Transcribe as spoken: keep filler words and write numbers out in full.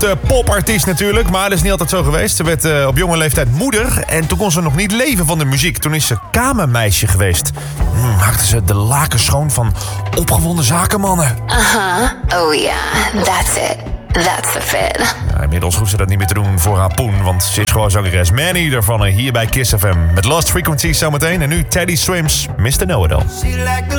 Uh, popartiest natuurlijk, maar dat is niet altijd zo geweest. Ze werd uh, op jonge leeftijd moeder en toen kon ze nog niet leven van de muziek. Toen is ze kamermeisje geweest. Hmm, maakte ze de laken schoon van opgewonden zakenmannen. Uh-huh. Oh ja, yeah. That's it. That's the fit. Ja, inmiddels hoeft ze dat niet meer te doen voor haar poen, want ze is gewoon zangeres. Maneater van hier bij Kiss F M. Met Lost Frequencies zometeen en nu Teddy Swims, mister Know-It-All.